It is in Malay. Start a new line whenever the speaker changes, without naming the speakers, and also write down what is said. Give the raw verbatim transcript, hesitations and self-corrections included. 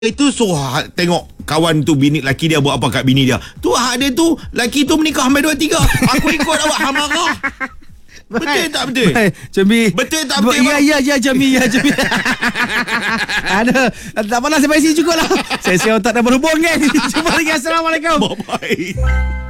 Itu suruh hak, tengok kawan tu bini laki dia buat apa kat bini dia. Tu hak dia tu, laki tu menikah sampai dua tiga. Aku ikut awak hang marah. Betul tak betul?
Baik, Cumi.
Betul tak betul?
Ya, ya, ya, Cumi, ya, Cumi. Ada, tak apalah, sampai sini cukup lah. Saya siap tak ada berhubung kan. Jumpa lagi. Assalamualaikum.
Bye-bye.